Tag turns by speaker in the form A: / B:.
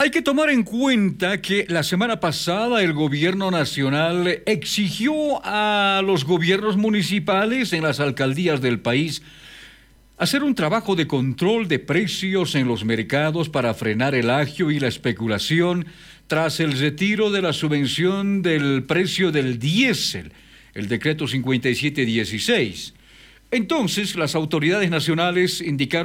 A: Hay que tomar en cuenta que la semana pasada el gobierno nacional exigió a los gobiernos municipales en las alcaldías del país hacer un trabajo de control de precios en los mercados para frenar el agio y la especulación tras el retiro de la subvención del precio del diésel, el decreto 5716. Entonces, las autoridades nacionales indicaron